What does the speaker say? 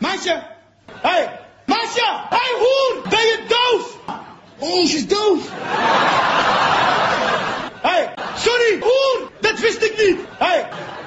Meisje! Hey! Meisje! Hey, hoer! Ben je doof? Oh, ze is doof. Hey! Sorry, hoer! Dat wist ik niet! Hey!